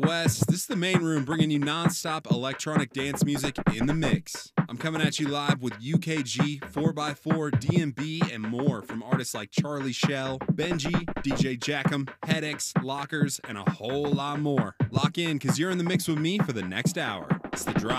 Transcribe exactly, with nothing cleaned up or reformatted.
West, this is the main room bringing you non-stop electronic dance music in the mix. I'm coming at you live with U K G, four by four, D M B, and more from artists like Charlie Shell, Benji, D J Jackham, Headaches, Lockers, and a whole lot more. Lock in, because you're in the mix with me for the next hour. It's The Drop.